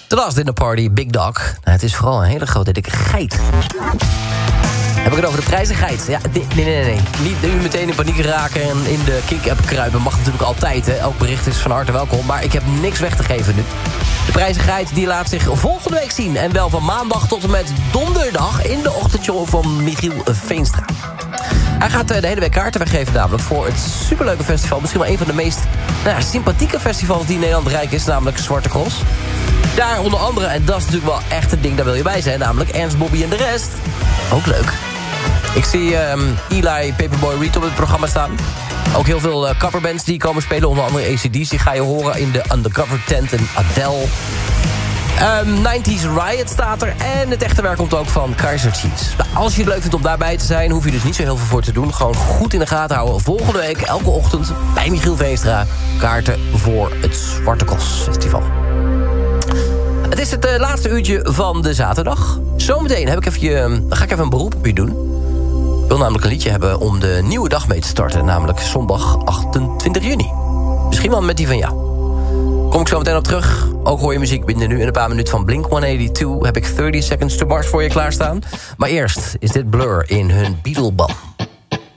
The Last Dinner Party, Big Dog. Nou, het is vooral een hele grote, dikke geit. Heb ik het over de prijzengeit? Ja, nee. Niet nu meteen in paniek raken en in de Kink-app kruipen. Mag natuurlijk altijd, hè. Elk bericht is van harte welkom. Maar ik heb niks weg te geven nu. De prijzengeit die laat zich volgende week zien. En wel van maandag tot en met donderdag in de ochtendshow van Michiel Veenstra. Hij gaat de hele week kaarten weggeven namelijk voor het superleuke festival. Misschien wel een van de meest sympathieke festivals die in Nederland rijk is. Namelijk Zwarte Cross. Daar onder andere, en dat is natuurlijk wel echt het ding, daar wil je bij zijn. Namelijk Ernst, Bobby en de rest. Ook leuk. Ik zie Eli, Paperboy Reed op het programma staan. Ook heel veel coverbands die komen spelen. Onder andere ACDC ga je horen in de Undercover Tent en Adele. 90s Riot staat er. En het echte werk komt ook van Kaiser Chiefs. Nou, als je het leuk vindt om daarbij te zijn, hoef je dus niet zo heel veel voor te doen. Gewoon goed in de gaten houden. Volgende week, elke ochtend, bij Michiel Veenstra. Kaarten voor het Zwarte Cross Festival. Het is het laatste uurtje van de zaterdag. Zometeen ga ik even een beroep op je doen. Ik wil namelijk een liedje hebben om de nieuwe dag mee te starten. Namelijk zondag 28 juni. Misschien wel met die van jou. Kom ik zo meteen op terug. Ook hoor je muziek binnen nu in een paar minuten van Blink-182. Heb ik 30 Seconds to Mars voor je klaarstaan. Maar eerst is dit Blur in hun Beatle-band.